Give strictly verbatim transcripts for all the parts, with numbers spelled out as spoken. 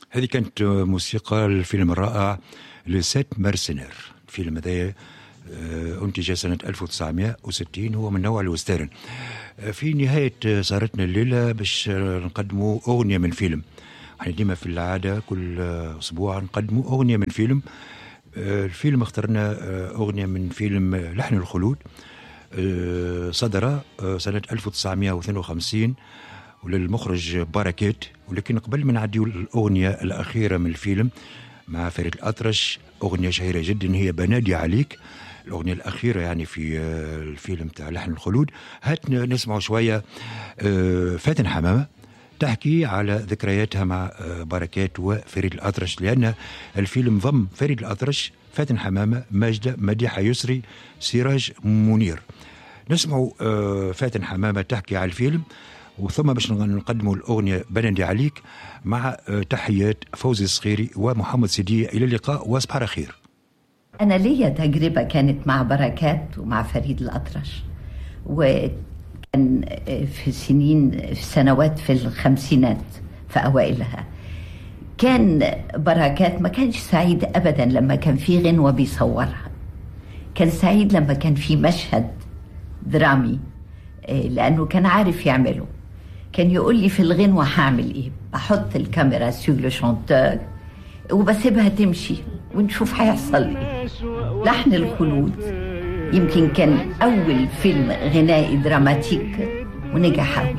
هذه كانت موسيقى الفيلم الرائع لسيت ميرسينير. الفيلم هذا أنتج سنة ألف وتسعمائة وستين، هو من نوع الوسترن. في نهاية سهرتنا الليلة باش نقدموا أغنية من فيلم. احنا ديما في العادة كل أسبوع نقدموا أغنية من فيلم. الفيلم اخترنا أغنية من فيلم لحن الخلود، صدر سنة ألف وتسعمائة واثنين وخمسين وللمخرج بركات. ولكن قبل ما نعديو الأغنية الأخيرة من الفيلم مع فريد الأطرش، أغنية شهيرة جدا هي بنادي عليك، الأغنية الأخيرة يعني في الفيلم تاع لحن الخلود. هات نسمعوا شوية فاتن حمامة تحكي على ذكرياتها مع بركات وفريد الأطرش، لأن الفيلم ضم فريد الأطرش، فاتن حمامة، ماجدة، مديحة يسري، سراج منير. نسمعوا فاتن حمامة تحكي على الفيلم، وثم باش نقدموا الأغنية بنادي عليك مع تحيات فوزي الصغيري ومحمد سيدية. إلى اللقاء وصباح على خير. أنا ليا تجربة كانت مع بركات ومع فريد الأطرش، وكان في سنين في سنوات في الخمسينات في أوائلها. كان بركات ما كانش سعيد أبدا لما كان في غنوة بيصورها، كان سعيد لما كان في مشهد درامي لأنه كان عارف يعمله. كان يقول لي في الغنوة هعمل إيه، بحط الكاميرا سور لو شانتور وبسيبها تمشي ونشوف هيحصل إيه. لحن الخلود يمكن كان أول فيلم غنائي دراماتيك ونجح أوي.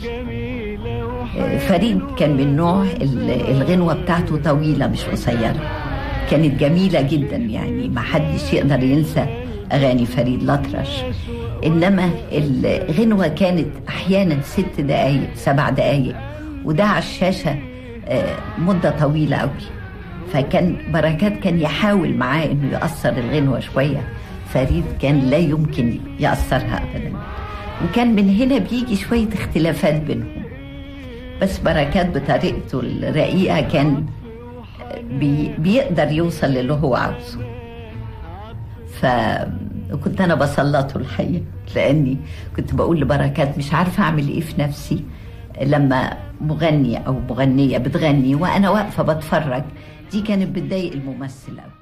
فريد كان من نوع الغنوة بتاعته طويلة مش قصيرة، كانت جميلة جدا، يعني ما حدش يقدر ينسى أغاني فريد الأطرش. إنما الغنوة كانت أحيانا ست دقايق سبع دقايق، وده على الشاشة مدة طويلة أوي. فكان بركات كان يحاول معاه إنه يأثر الغنوة شوية، فريد كان لا يمكن يأثرها أبدا، وكان من هنا بيجي شوية اختلافات بينهم. بس بركات بطريقته الرقيقة كان بي بيقدر يوصل للي هو عاوزه. فكنت أنا بسلطه الحقيقة، لأني كنت بقول لبركات مش عارفة أعمل إيه في نفسي لما مغني أو مغنية بتغني وأنا واقفة بتفرج، دي كانت بتضايق الممثل أوي.